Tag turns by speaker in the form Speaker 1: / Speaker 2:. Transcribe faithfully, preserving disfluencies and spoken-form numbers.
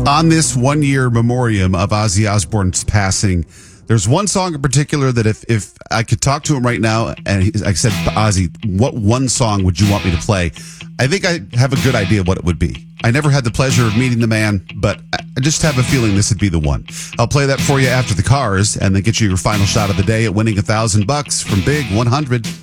Speaker 1: On this one-year memoriam of Ozzy Osbourne's passing, there's one song in particular that if, if I could talk to him right now and he, I said, Ozzy, what one song would you want me to play? I think I have a good idea what it would be. I never had the pleasure of meeting the man, but I just have a feeling this would be the one. I'll play that for you after the Cars and then get you your final shot of the day at winning a thousand bucks from Big one hundred.